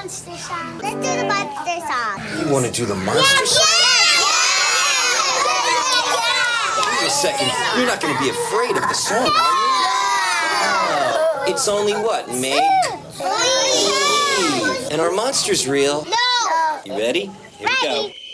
monster song. Let's do the monster song. You want to do the monster song? Wait a second. You're not going to be afraid of the song, are you? It's only what, Make? Believe. And are monsters real? No. You ready? Here we go.